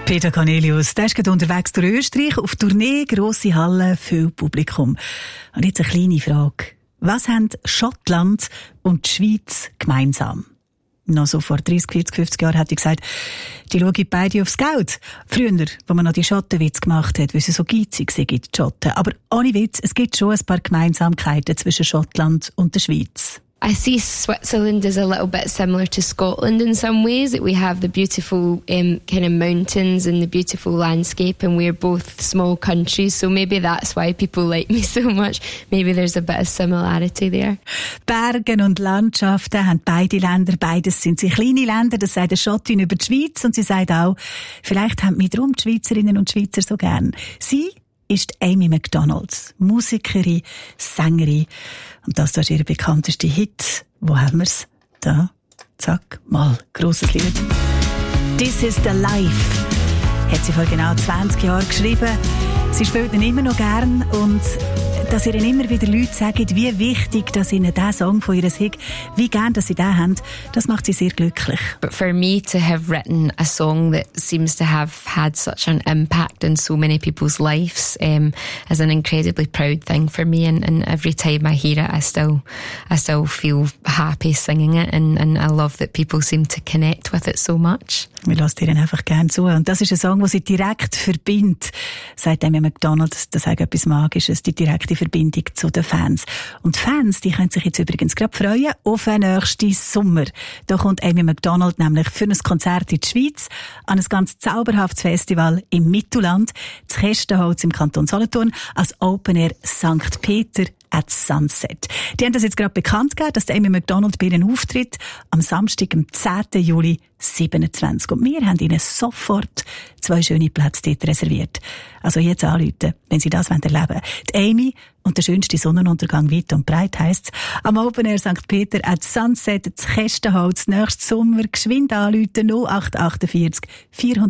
Peter Cornelius, der ist gerade unterwegs durch Österreich, auf Tournee, grosse Halle, viel Publikum. Und jetzt eine kleine Frage. Was haben Schottland und die Schweiz gemeinsam? Noch so vor 30, 40, 50 Jahren hätte ich gesagt, die schauen beide aufs Geld. Früher, wo man noch die Schottenwitze gemacht hat, weil sie so geizig sind, die Schotten. Aber ohne Witz, es gibt schon ein paar Gemeinsamkeiten zwischen Schottland und der Schweiz. I see Switzerland as a little bit similar to Scotland in some ways. We have the beautiful kind of mountains and the beautiful landscape, and we're both small countries, so maybe that's why people like me so much. Maybe there's a bit of similarity there. Bergen und Landschaften haben beide Länder, beides sind sie kleine Länder, das sagt eine Schottin über die Schweiz, und sie sagt auch, vielleicht haben mich darum die Schweizerinnen und Schweizer so gern. Sie ist Amy Macdonald, Musikerin, Sängerin. Und das ist ihr bekanntester Hit. Wo haben wir's? Da, zack, mal, grosses Lied. This is the Life. Hat sie vor genau 20 Jahren geschrieben. Sie spielt ihn immer noch gern, und dass ihr immer wieder Leute sagen, wie wichtig, dass ihnen dieser Song von ihr ist, wie gern, dass sie den haben, das macht sie sehr glücklich. But for me to have written a song that seems to have had such an impact in so many people's lives is an incredibly proud thing for me, and every time I hear it I still feel happy singing it, and I love that people seem to connect with it so much. Wir lassen dir einfach gerne zu. Und das ist ein Song, der sie direkt verbindet, sagt Amy Macdonald. Das ist etwas Magisches, die direkte Verbindung zu den Fans. Und die Fans, die können sich jetzt übrigens gerade freuen auf den nächsten Sommer. Da kommt Amy Macdonald nämlich für ein Konzert in die Schweiz an ein ganz zauberhaftes Festival im Mittelland, das Kästenholz im Kanton Solothurn, als Open Air St. Peter at Sunset. Die haben das jetzt gerade bekannt gegeben, dass Amy Macdonald bei ihnen auftritt am Samstag, am 10. Juli 27. Und wir haben ihnen sofort 2 schöne Plätze dort reserviert. Also jetzt anrufen, wenn sie das erleben wollen. Die Amy und der schönste Sonnenuntergang weit und breit heisst's. Am Open Air St. Peter at Sunset, das Kästenholz, nächsten Sommer, geschwind anrufen, 0848 400